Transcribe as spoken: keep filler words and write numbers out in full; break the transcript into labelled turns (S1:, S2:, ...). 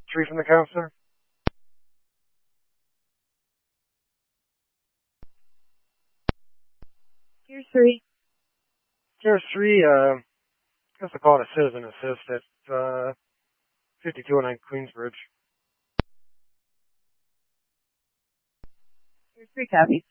S1: Three from the counselor.
S2: Here's three.
S1: Here's three, uh, I guess I call it a citizen assist at, uh, fifty-two oh nine Queensbridge.
S2: Here's three copies.